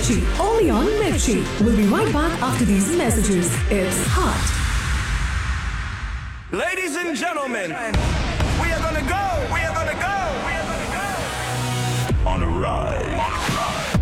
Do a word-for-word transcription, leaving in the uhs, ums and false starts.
Mirchi. Only on Mirchi. We'll be right back after these messages. It's hot. Ladies and gentlemen, we are gonna go. We are gonna go.